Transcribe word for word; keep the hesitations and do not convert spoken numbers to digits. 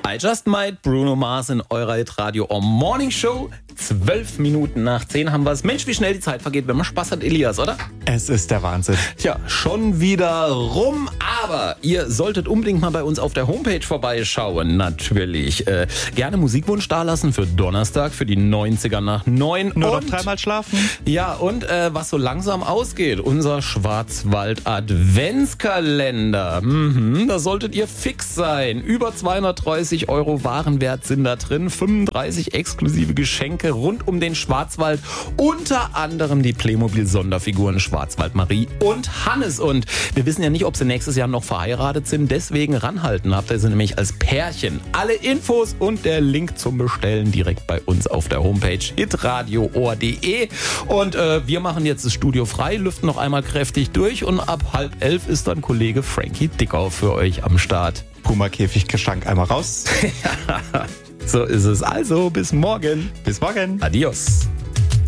I Just Might, Bruno Mars in eurer Hit-Radio Morning Show. Zwölf Minuten nach zehn haben wir es. Mensch, wie schnell die Zeit vergeht, wenn man Spaß hat, Elias, oder? Es ist der Wahnsinn. Tja, schon wieder rum. Aber ihr solltet unbedingt mal bei uns auf der Homepage vorbeischauen. Natürlich. Äh, gerne Musikwunsch dalassen für Donnerstag, für die neunziger nach neun. Nur und, noch dreimal schlafen. Ja, und äh, was so langsam ausgeht, unser Schwarzwald-Adventskalender. Mhm, da solltet ihr fix sein. Über zweihundertdreißig Euro Warenwert sind da drin. fünfunddreißig exklusive Geschenke rund um den Schwarzwald. Unter anderem die Playmobil-Sonderfiguren Schwarzwald Marie und Hannes. Und wir wissen ja nicht, ob sie nächstes Jahr noch verheiratet sind. Deswegen ranhalten habt ihr sie nämlich als Pärchen. Alle Infos und der Link zum Bestellen direkt bei uns auf der Homepage hitradio punkt o r punkt de. Und äh, wir machen jetzt das Studio frei, lüften noch einmal kräftig durch und ab halb elf ist dann Kollege Frankie Dickau für euch am Start. Puma-Käfig-Gestank einmal raus. So ist es. Also, bis morgen. Bis morgen. Adios.